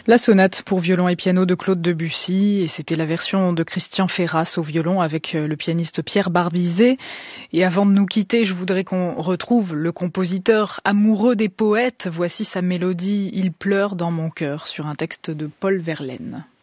La sonate pour violon et piano de Claude Debussy, et c'était la version de Christian Ferras au violon avec le pianiste Pierre Barbizet. Et avant de nous quitter, je voudrais qu'on retrouve le compositeur amoureux des poètes. Voici sa mélodie « Il pleure dans mon cœur » sur un texte de Paul Verlaine.